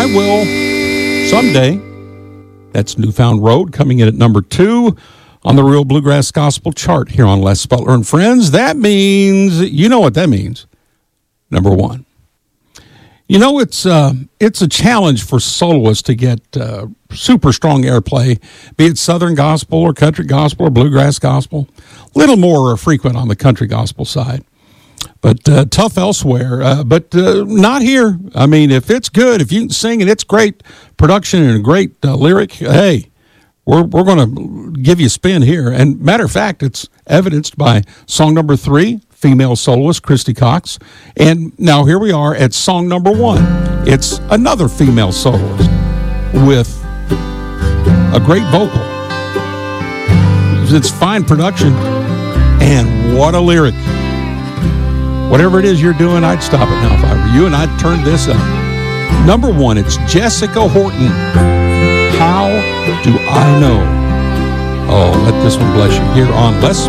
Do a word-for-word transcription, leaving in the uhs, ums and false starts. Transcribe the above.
will someday. That's Newfound Road coming in at number two on the Real Bluegrass Gospel chart here on Les Butler and Friends. That means, you know what that means, number one. You know, it's uh, it's a challenge for soloists to get uh, super strong airplay, be it Southern gospel or country gospel or bluegrass gospel. A little more frequent on the country gospel side, but uh, tough elsewhere. Uh, but uh, not here. I mean, if it's good, if you can sing and it's great production and a great uh, lyric, hey, we're we're going to give you a spin here. And matter of fact, it's evidenced by song number three, female soloist Christy Cox. And now here we are at song number one. It's another female soloist with a great vocal. It's fine production, and what a lyric. Whatever it is you're doing, I'd stop it now if I were you, and I'd turn this up. Number one, it's Jessica Horton. How Do I Know? Oh, let this one bless you here on Les